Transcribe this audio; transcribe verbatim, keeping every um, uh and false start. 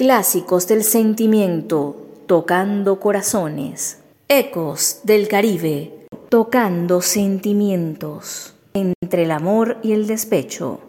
Clásicos del sentimiento, tocando corazones. Ecos del Caribe, tocando sentimientos. Entre el amor y el despecho.